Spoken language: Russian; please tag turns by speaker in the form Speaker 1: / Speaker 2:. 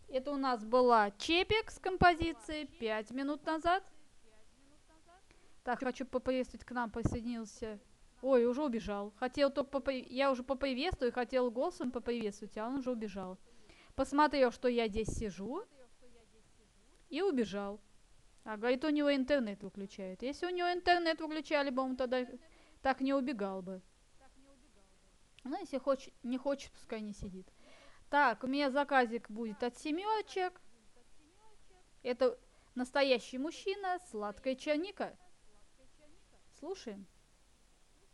Speaker 1: Это у нас была Чепик с композицией 5 минут назад. Так, хочу поприветствовать, к нам присоединился. Ой, уже убежал. Хотел только я уже поприветствую, хотел голосом поприветствовать, а он уже убежал. Посмотрел, что я здесь сижу, и убежал. А говорит, у него интернет выключают. Если у него интернет выключали бы, он тогда так не убегал бы. Ну, если не хочет, пускай не сидит. Так, у меня заказик будет от семерочек. Это настоящий мужчина, сладкая черника. Слушаем.